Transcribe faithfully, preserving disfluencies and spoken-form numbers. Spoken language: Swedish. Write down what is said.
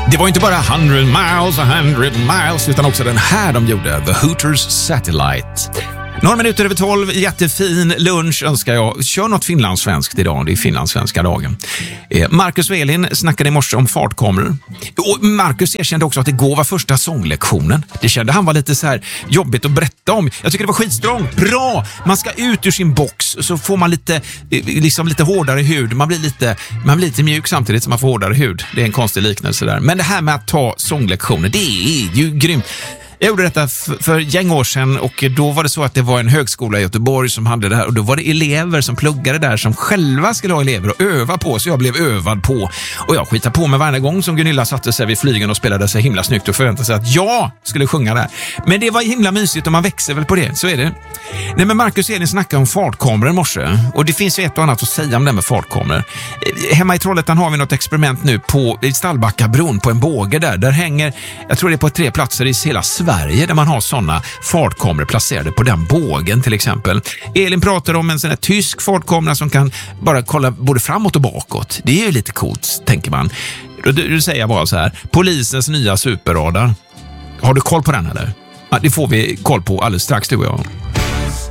Det var inte bara hundred miles, a hundred miles, utan också den här de gjorde, The Hooters Satellite. Några minuter över tolv, jättefin lunch önskar jag. Kör något finlandssvenskt idag, det är finlandssvenska dagen. Eh, Marcus och Elin snackade i morse om fartkameror. Och Marcus erkände också att igår var första sånglektionen. Det kände han var lite så här jobbigt att berätta om. Jag tycker det var skitstrångt. Bra! Man ska ut ur sin box, så får man lite, liksom lite hårdare hud. Man blir lite, man blir lite mjuk samtidigt som man får hårdare hud. Det är en konstig liknelse där. Men det här med att ta sånglektioner, det är ju grymt. Jag gjorde detta för, för gäng år sedan, och då var det så att det var en högskola i Göteborg som hade det här, och då var det elever som pluggade där som själva skulle ha elever och öva på, så jag blev övad på, och jag skitade på mig varje gång som Gunilla satte sig vid flygen och spelade sig himla snyggt och förväntade sig att jag skulle sjunga där. Men det var himla mysigt och man växer väl på det, så är det. Nej, men Marcus Elin snackade om fartkameror i morse, och det finns ju ett och annat att säga om det med fartkameror. Hemma i Trollhättan har vi något experiment nu på Stallbackabron på en båge där. Där hänger, jag tror det är på tre platser i hela Sverige där man har sådana fartkameror placerade på den bågen till exempel. Elin pratar om en sån här tysk fartkamera som kan bara kolla både framåt och bakåt. Det är ju lite coolt, tänker man. Du, du säger bara så här, polisens nya superradar. Har du koll på den eller? Ja, det får vi koll på alldeles strax, du och jag.